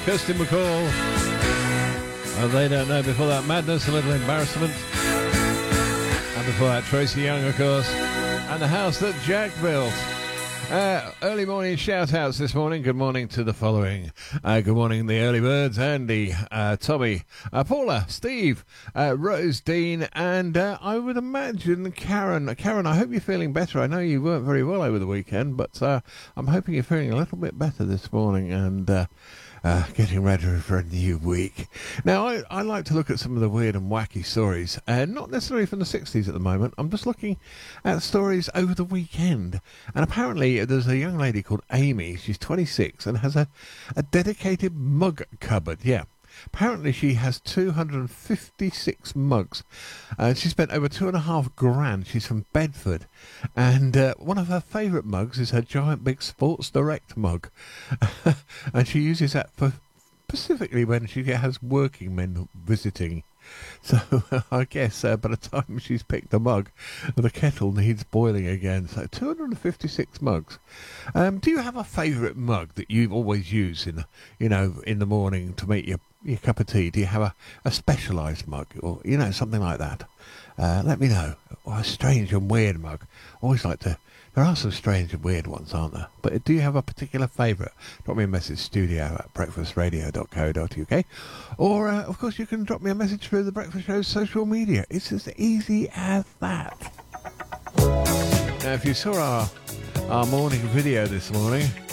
Kirsty MacColl. They Don't Know. Before that, Madness, A Little Embarrassment. And before that, Tracy Young, of course. And The House That Jack Built. Early morning shout-outs this morning. Good morning to the following. Good morning, the early birds. Andy, Tommy, Paula, Steve, Rose, Dean, and I would imagine Karen. Karen, I hope you're feeling better. I know you weren't very well over the weekend, but I'm hoping you're feeling a little bit better this morning and getting ready for a new week. Now, I like to look at some of the weird and wacky stories, not necessarily from the 60s at the moment. I'm just looking at stories over the weekend. And apparently there's a young lady called Amy. She's 26 and has a dedicated mug cupboard. Yeah. Apparently she has 256 mugs. She spent over $2,500. She's from Bedford. And one of her favourite mugs is her giant big Sports Direct mug. And she uses that for specifically when she has working men visiting. So I guess by the time she's picked the mug, the kettle needs boiling again. So 256 mugs. Do you have a favourite mug that you always use in the morning to make your cup of tea? Do you have a specialised mug or something like that? Let me know. Or a strange and weird mug. Always like to. There are some strange and weird ones, aren't there? But do you have a particular favourite? Drop me a message, studio@breakfastradio.co.uk. Or, of course, you can drop me a message through the Breakfast Show's social media. It's as easy as that. Now, if you saw our morning video this morning,